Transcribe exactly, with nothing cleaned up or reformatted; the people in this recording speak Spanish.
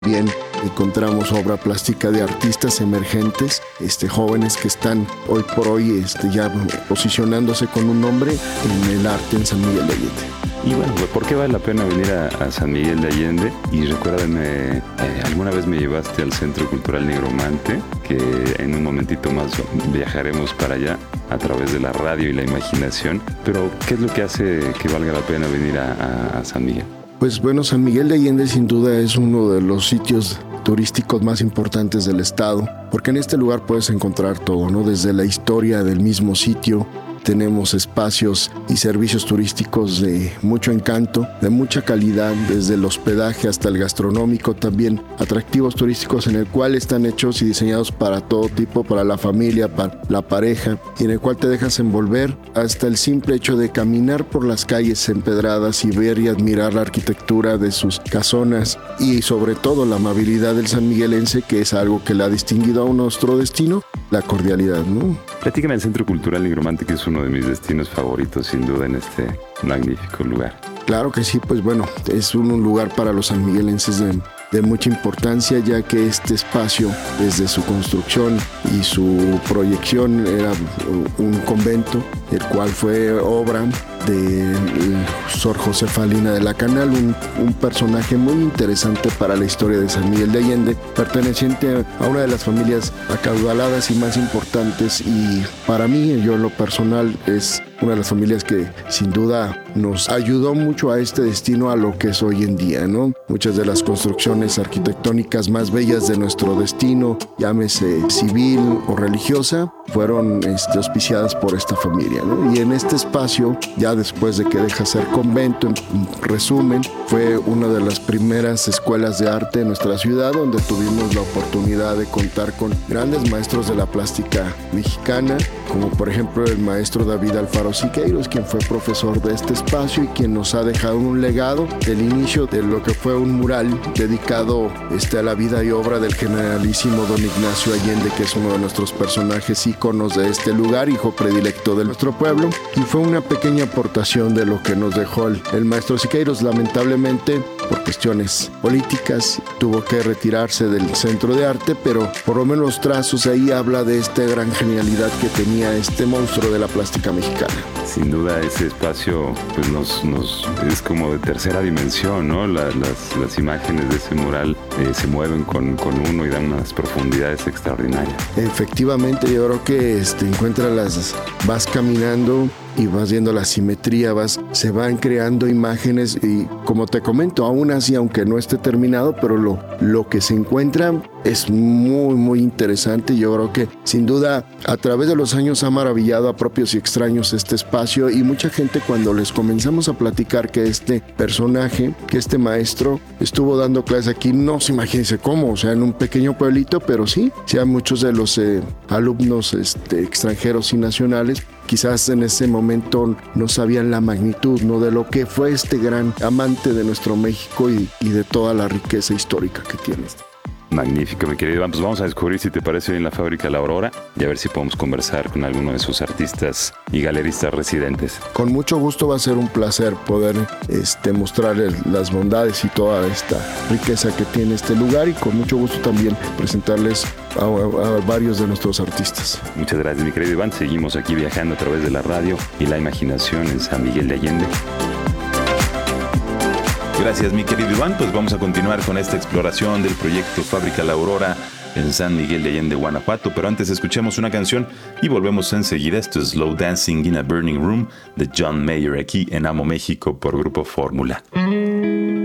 Bien, encontramos obra plástica de artistas emergentes, este, jóvenes que están hoy por hoy este, ya posicionándose con un nombre en el arte en San Miguel de Allende. Y bueno, ¿por qué vale la pena venir a, a San Miguel de Allende? Y recuérdame, eh, alguna vez me llevaste al Centro Cultural Nigromante, que en un momentito más viajaremos para allá a través de la radio y la imaginación. Pero, ¿qué es lo que hace que valga la pena venir a, a, a San Miguel? Pues bueno, San Miguel de Allende sin duda es uno de los sitios turísticos más importantes del estado, porque en este lugar puedes encontrar todo, ¿no? Desde la historia del mismo sitio, tenemos espacios y servicios turísticos de mucho encanto, de mucha calidad, desde el hospedaje hasta el gastronómico, también atractivos turísticos en el cual están hechos y diseñados para todo tipo, para la familia, para la pareja, y en el cual te dejas envolver hasta el simple hecho de caminar por las calles empedradas y ver y admirar la arquitectura de sus casonas y sobre todo la amabilidad del sanmiguelense, que es algo que le ha distinguido a nuestro destino, la cordialidad, ¿no? Platícame del Centro Cultural Nigromante, que es uno de mis destinos favoritos, sin duda, en este magnífico lugar. Claro que sí, pues bueno, es un, un lugar para los sanmiguelenses de, de mucha importancia, ya que este espacio, desde su construcción y su proyección, era un convento, el cual fue obra de Sor Josefalina de la Canal, un, un personaje muy interesante para la historia de San Miguel de Allende, perteneciente a una de las familias acaudaladas y más importantes, y para mí, yo en lo personal, es una de las familias que sin duda nos ayudó mucho a este destino, a lo que es hoy en día, ¿no? Muchas de las construcciones arquitectónicas más bellas de nuestro destino, llámese civil o religiosa, fueron este, auspiciadas por esta familia, ¿no? Y en este espacio, ya después de que deja ser convento, en resumen, fue una de las primeras escuelas de arte de nuestra ciudad, donde tuvimos la oportunidad de contar con grandes maestros de la plástica mexicana, como por ejemplo el maestro David Alfaro Siqueiros, quien fue profesor de este espacio y quien nos ha dejado un legado del inicio de lo que fue un mural dedicado este, a la vida y obra del generalísimo don Ignacio Allende, que es uno de nuestros personajes íconos de este lugar, hijo predilecto de nuestro pueblo, y fue una pequeña aportación de lo que nos dejó el, el maestro Siqueiros. Lamentablemente, por cuestiones políticas, tuvo que retirarse del Centro de Arte, pero por lo menos los trazos ahí habla de esta gran genialidad que tenía este monstruo de la plástica mexicana. Sin duda ese espacio pues nos, nos es como de tercera dimensión, ¿no? La, las, las imágenes de ese mural eh, se mueven con, con uno y dan unas profundidades extraordinarias. Efectivamente, yo creo que este, encuentras las, vas caminando y vas viendo la simetría, vas, se van creando imágenes y como te comento, aún así, aunque no esté terminado, pero lo, lo que se encuentra es muy, muy interesante. Yo creo que sin duda a través de los años ha maravillado a propios y extraños este espacio, y mucha gente, cuando les comenzamos a platicar que este personaje, que este maestro estuvo dando clases aquí, no se imagínense cómo, o sea, en un pequeño pueblito, pero sí, sí a muchos de los eh, alumnos este, extranjeros y nacionales, quizás en ese momento no sabían la magnitud, ¿no?, de lo que fue este gran amante de nuestro México y, y de toda la riqueza histórica que tiene. Magnífico, mi querido Iván. Pues vamos a descubrir, si te parece bien, la fábrica La Aurora y a ver si podemos conversar con alguno de sus artistas y galeristas residentes. Con mucho gusto, va a ser un placer poder este, mostrarles las bondades y toda esta riqueza que tiene este lugar, y con mucho gusto también presentarles a, a, a varios de nuestros artistas. Muchas gracias, mi querido Iván. Seguimos aquí viajando a través de la radio y la imaginación en San Miguel de Allende. Gracias, mi querido Iván. Pues vamos a continuar con esta exploración del proyecto Fábrica La Aurora en San Miguel de Allende, Guanajuato. Pero antes escuchemos una canción y volvemos enseguida. Esto es Slow Dancing in a Burning Room de John Mayer, aquí en Amo México por Grupo Fórmula.